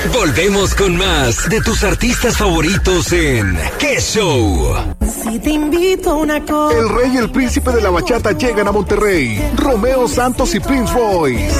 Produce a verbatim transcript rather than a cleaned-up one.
Volvemos con más de tus artistas favoritos en ¿Qué Show? Si te invito a una cosa. El rey y el príncipe de la bachata llegan a Monterrey. Romeo Santos y Prince Royce.